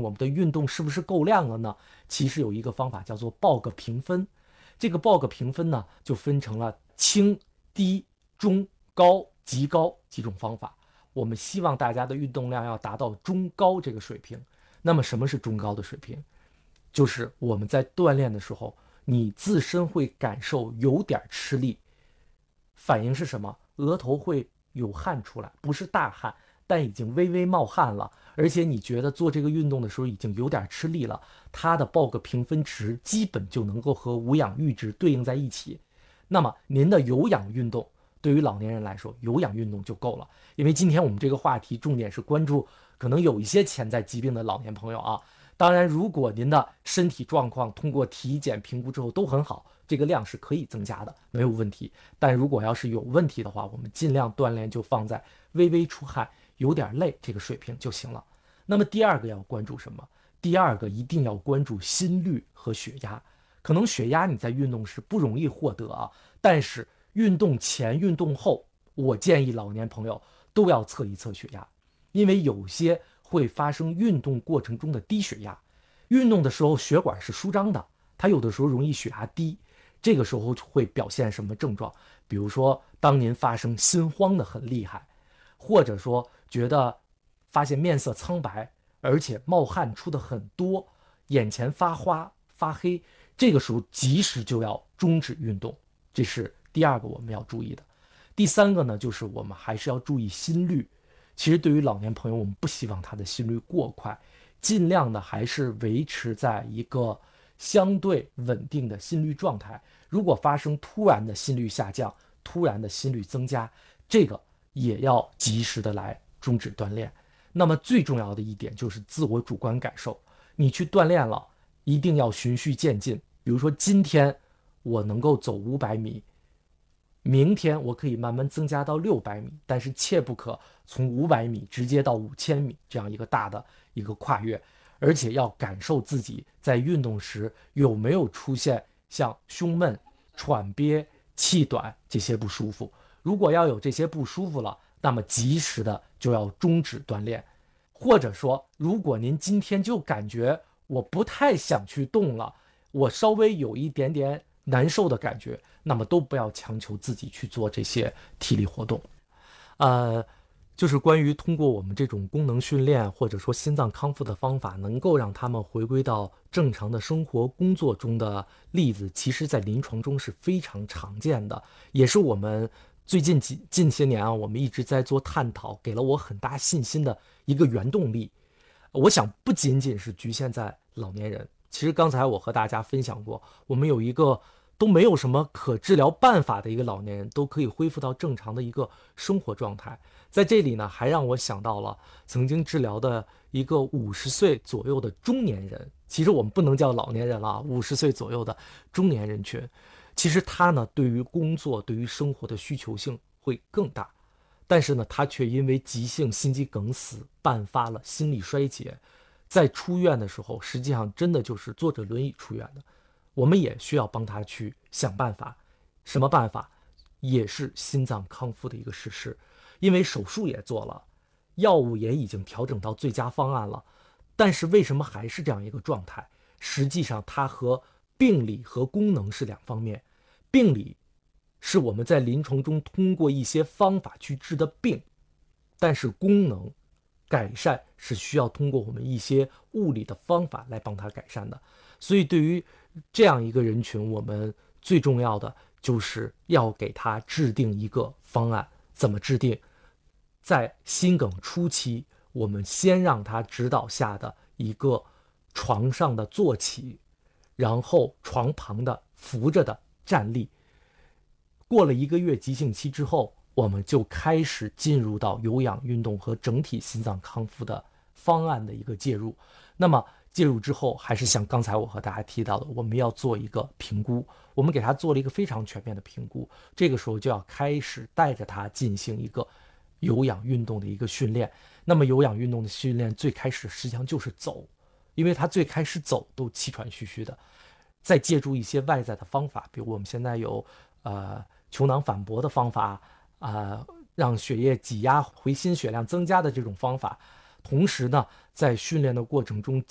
我们的运动是不是够量了呢？其实有一个方法叫做报个评分。这个报个评分呢，就分成了轻、低、中、高、极高几种方法。我们希望大家的运动量要达到中高这个水平。那么什么是中高的水平？就是我们在锻炼的时候，你自身会感受有点吃力，反应是什么？额头会有汗出来，不是大汗，但已经微微冒汗了，而且你觉得做这个运动的时候已经有点吃力了，它的报个评分值基本就能够和无氧阈值对应在一起。那么您的有氧运动对于老年人来说，有氧运动就够了。因为今天我们这个话题重点是关注可能有一些潜在疾病的老年朋友啊。当然，如果您的身体状况通过体检评估之后都很好，这个量是可以增加的，没有问题。但如果要是有问题的话，我们尽量锻炼就放在微微出汗、有点累这个水平就行了。那么第二个要关注什么？第二个一定要关注心率和血压。可能血压你在运动时不容易获得啊，但是运动前、运动后，我建议老年朋友都要测一测血压，因为有些会发生运动过程中的低血压。运动的时候血管是舒张的，它有的时候容易血压低，这个时候会表现什么症状？比如说，当您发生心慌的很厉害，或者说觉得发现面色苍白，而且冒汗出的很多，眼前发花发黑，这个时候及时就要终止运动，这是第二个我们要注意的。第三个呢，就是我们还是要注意心率。其实对于老年朋友，我们不希望他的心率过快，尽量的还是维持在一个相对稳定的心率状态。如果发生突然的心率下降，突然的心率增加，这个也要及时的来终止锻炼。那么最重要的一点就是自我主观感受，你去锻炼了，一定要循序渐进。比如说今天我能够走500米，明天我可以慢慢增加到600米，但是切不可从500米直接到5000米这样一个大的一个跨越，而且要感受自己在运动时有没有出现像胸闷、喘憋、气短这些不舒服。如果要有这些不舒服了，那么及时的就要终止锻炼。或者说，如果您今天就感觉我不太想去动了，我稍微有一点点难受的感觉，那么都不要强求自己去做这些体力活动。就是关于通过我们这种功能训练或者说心脏康复的方法，能够让他们回归到正常的生活工作中的例子，其实在临床中是非常常见的，也是我们最近些年啊，我们一直在做探讨，给了我很大信心的一个原动力。我想不仅仅是局限在老年人，其实刚才我和大家分享过，我们有一个都没有什么可治疗办法的一个老年人，都可以恢复到正常的一个生活状态。在这里呢，还让我想到了曾经治疗的一个50岁左右的中年人，其实我们不能叫老年人了，50岁左右的中年人群，其实他呢对于工作、对于生活的需求性会更大，但是呢，他却因为急性心肌梗死伴发了心力衰竭，在出院的时候，实际上真的就是坐着轮椅出院的。我们也需要帮他去想办法，什么办法？也是心脏康复的一个实施，因为手术也做了，药物也已经调整到最佳方案了，但是为什么还是这样一个状态？实际上它和病理和功能是两方面。病理是我们在临床中通过一些方法去治的病，但是功能改善是需要通过我们一些物理的方法来帮他改善的。所以对于这样一个人群，我们最重要的就是要给他制定一个方案。怎么制定？在心梗初期，我们先让他指导下的一个床上的坐起，然后床旁的扶着的站立。过了1个月急性期之后，我们就开始进入到有氧运动和整体心脏康复的方案的一个介入。那么介入之后，还是像刚才我和大家提到的，我们要做一个评估，我们给他做了一个非常全面的评估，这个时候就要开始带着他进行一个有氧运动的一个训练。那么有氧运动的训练最开始实际上就是走，因为他最开始走都气喘吁吁的，再借助一些外在的方法，比如我们现在有球囊反搏的方法，让血液挤压回心血量增加的这种方法。同时呢，在训练的过程中